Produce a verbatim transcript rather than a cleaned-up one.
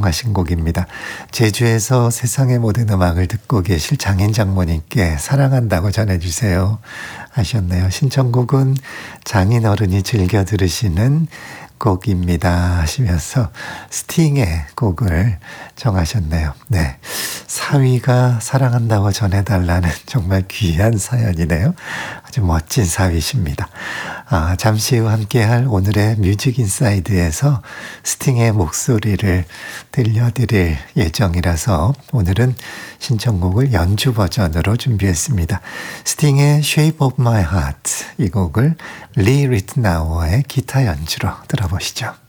청하신 곡입니다. 제주에서 세상의 모든 음악을 듣고 계실 장인 장모님께 사랑한다고 전해주세요 하셨네요. 신청곡은 장인 어른이 즐겨 들으시는 곡입니다 하시면서 스팅의 곡을 정하셨네요. 네, 사위가 사랑한다고 전해달라는 정말 귀한 사연이네요. 아주 멋진 사위십니다. 아, 잠시 후 함께할 오늘의 뮤직 인사이드에서 스팅의 목소리를 들려드릴 예정이라서 오늘은 신청곡을 연주 버전으로 준비했습니다. 스팅의 Shape of My Heart, 이 곡을 리 리트나워의 기타 연주로 들어보시죠.